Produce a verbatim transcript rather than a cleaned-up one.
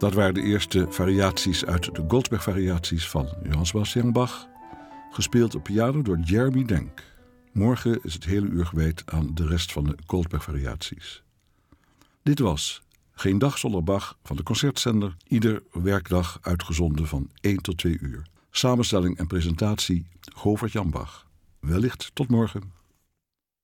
Dat waren de eerste variaties uit de Goldberg-variaties van Johann Sebastian Bach, gespeeld op piano door Jeremy Denk. Morgen is het hele uur gewijd aan de rest van de Goldberg-variaties. Dit was Geen dag zonder Bach van de Concertzender, ieder werkdag uitgezonden van één tot twee uur. Samenstelling en presentatie Govert Jan Bach. Wellicht tot morgen.